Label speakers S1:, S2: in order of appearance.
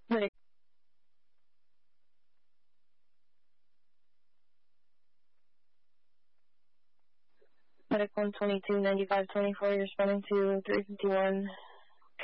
S1: Medic. Medic 122, 9524, you're responding to 351.